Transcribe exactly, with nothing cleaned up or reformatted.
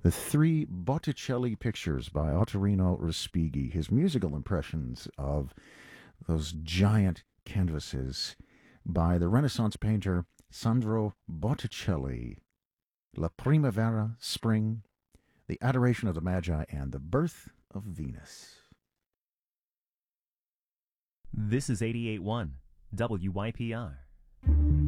The three Botticelli pictures by Ottorino Respighi, his musical impressions of those giant canvases by the Renaissance painter Sandro Botticelli. La Primavera, Spring, The Adoration of the Magi, and The Birth of Venus. This is eighty-eight point one W Y P R.